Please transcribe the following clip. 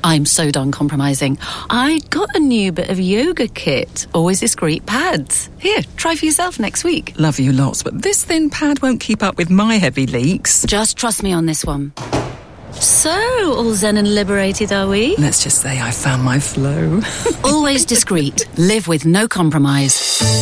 I'm so done compromising. I got a new bit of yoga kit. Always discreet pads. Here, try for yourself next week. Love you lots, but this thin pad won't keep up with my heavy leaks. Just trust me on this one. So, all zen and liberated, are we? Let's just say I found my flow. Always discreet. Live with no compromise.